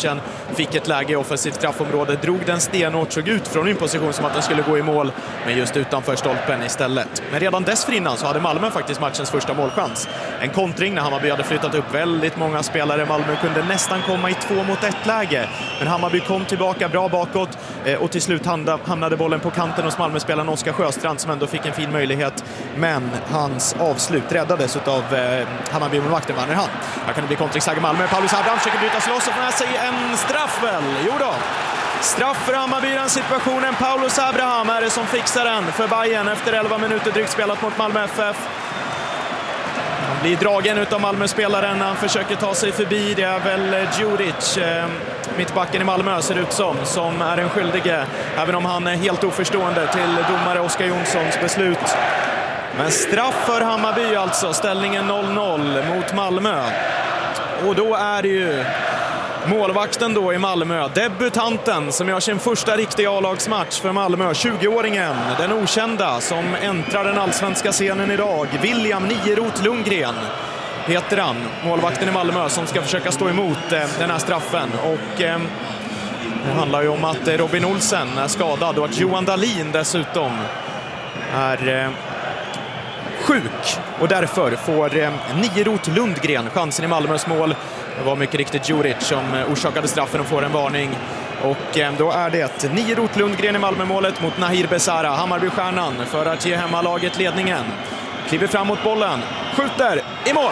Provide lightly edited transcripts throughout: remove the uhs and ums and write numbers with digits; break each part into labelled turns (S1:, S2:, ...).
S1: matchen. Fick ett läge i offensivt straffområde, drog den stenhårt, såg ut från en position som att den skulle gå i mål, men just utanför stolpen istället. Men redan dessförinnan så hade Malmö faktiskt matchens första målchans. En kontring när Hammarby hade flyttat upp väldigt många spelare. Malmö kunde nästan komma i 2-mot-1-läge, men Hammarby kom tillbaka bra bakåt och till slut hamnade bollen på kanten hos Malmö-spelaren Oskar Sjöstrand, som ändå fick en fin möjlighet, men hans avslut räddades av Hammarby-målvakten Werner Hand. Här kan det bli kontringsläge Malmö. Paulus Abraham försöker bryta sig loss och får med sig en straff väl. Jo då. Straff för Hammarby i den situationen. Paulus Abraham är det som fixar den för Bayern efter 11 minuter drygt spelat mot Malmö FF. Han blir dragen utav Malmö-spelaren. Han försöker ta sig förbi. Det är väl Djuric, mittbacken i Malmö, ser ut som är den skyldige. Även om han är helt oförstående till domare Oskar Jonssons beslut. Men straff för Hammarby alltså. Ställningen 0-0 mot Malmö. Och då är det ju målvakten då i Malmö, debutanten som gör sin första riktiga A-lagsmatch för Malmö, 20-åringen, den okända som äntrar den allsvenska scenen idag. William Nierot Lundgren heter han, målvakten i Malmö, som ska försöka stå emot den här straffen. Och det handlar ju om att Robin Olsen är skadad och att Johan Dahlin dessutom är sjuk, och därför får Nierot Lundgren chansen i Malmös mål. Det var mycket riktigt Djuric som orsakade straffen och får en varning. Och då är det Nierot Lundgren i Malmö-målet mot Nahir Besara, Hammarby-stjärnan, för att ge hemmalaget ledningen. Kliver fram mot bollen, skjuter i mål.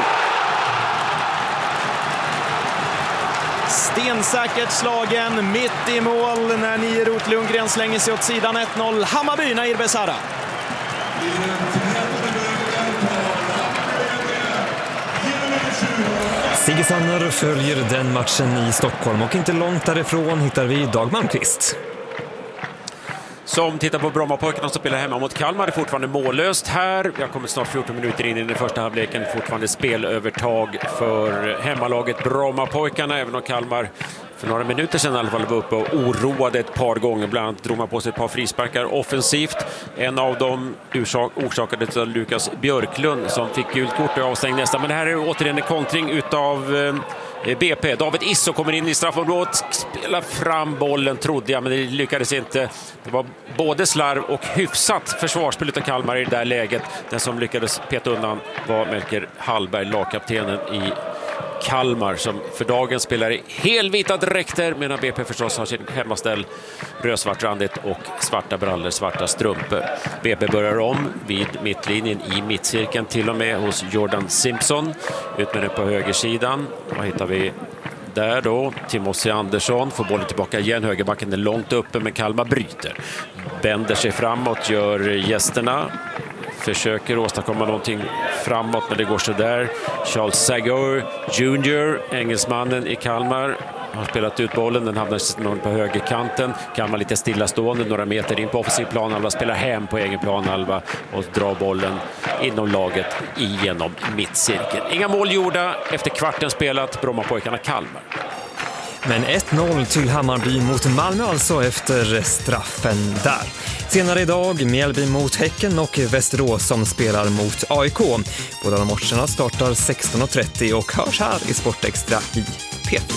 S1: Stensäkert slagen mitt i mål när Nierot Lundgren slänger sig åt sidan. 1-0 Hammarby, Nahir Besara.
S2: Sigge Sanner följer den matchen i Stockholm, och inte långt därifrån hittar vi Dag Malmqvist.
S3: Som tittar på Brommapojkarna som spelar hemma mot Kalmar. Det är fortfarande mållöst här. Jag kommer snart 14 minuter in i den första halvleken. Fortfarande spelövertag för hemmalaget Brommapojkarna, även om Kalmar för några minuter sedan i alla fall var uppe och oroade ett par gånger. Bland annat drog man på sig ett par frisparkar offensivt. En av dem orsakades av Lukas Björklund som fick gult kort och avstängd nästa. Men det här är återigen en kontring utav BP. David Isso kommer in i straffområdet, spelar fram bollen trodde jag, men det lyckades inte. Det var både slarv och hyfsat försvarsspel utav Kalmar i det där läget. Den som lyckades peta undan var Melker Hallberg, lagkaptenen i Kalmar, som för dagen spelar i helvita dräkter, medan BP förstås har sin hemmaställ rödsvartrandigt och svarta brallor, svarta strumpor. BP börjar om vid mittlinjen i mittcirkeln, till och med hos Jordan Simpson. Ut med den på högersidan. Vad hittar vi där då? Timothy Andersson får bollen tillbaka igen. Högerbacken är långt uppe, men Kalmar bryter. Bänder sig framåt, gör gästerna. Försöker åstadkomma någonting framåt, men det går så där. Charles Sagour Jr., engelsmannen i Kalmar, har spelat ut bollen. Den hamnar på högerkanten. Kalmar lite stillastående, några meter in på offensiv planhalva, spelar hem på egen planhalva och drar bollen inom laget igenom mittcirkeln. Inga mål gjorda efter kvarten spelat. Brommapojkarna Kalmar.
S2: Men 1-0 till Hammarby mot Malmö alltså efter straffen där. Senare idag Mjällby mot Häcken och Västerås som spelar mot AIK. Båda de matcherna startar 16:30 och hörs här i Sportextra i P4.